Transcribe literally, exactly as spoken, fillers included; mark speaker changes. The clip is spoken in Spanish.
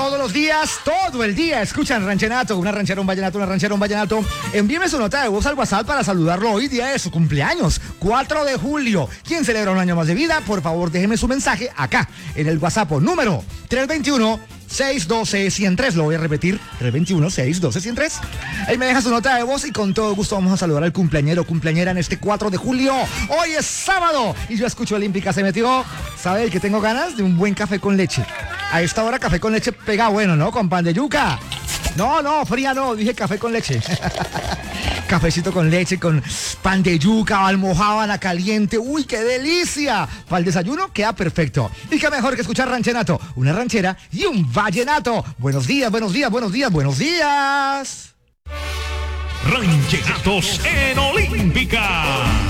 Speaker 1: todos los días, todo el día, escuchan ranchenato, una ranchera, un vallenato, una ranchera, un vallenato. Envíeme su nota de voz al WhatsApp para saludarlo hoy, día de su cumpleaños, cuatro de julio. ¿Quién celebra un año más de vida? Por favor, déjeme su mensaje acá, en el WhatsApp, número tres veintiuno, seiscientos doce, ciento tres. Lo voy a repetir, tres veintiuno, seiscientos doce, ciento tres. Ahí me deja su nota de voz y con todo gusto vamos a saludar al cumpleañero, cumpleañera en este cuatro de julio. Hoy es sábado y yo escucho Olímpica se metió. ¿Sabe que tengo ganas de un buen café con leche? A esta hora café con leche pega bueno, ¿no? Con pan de yuca. No, no, fría no, dije café con leche. Cafecito con leche, con pan de yuca, almojábana caliente. ¡Uy, qué delicia! Para el desayuno queda perfecto. Y qué mejor que escuchar ranchenato, una ranchera y un vallenato. Buenos días, buenos días, buenos días, buenos días.
Speaker 2: Rancheratos en Olímpica.